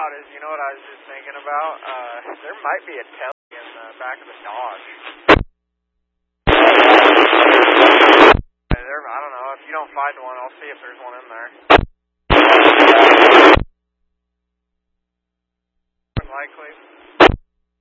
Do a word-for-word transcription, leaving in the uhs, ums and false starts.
about is, you know what I was just thinking about? Uh, there might be a telly in the back of the Dodge. There, I don't know. If you don't find one, I'll see if there's one in there.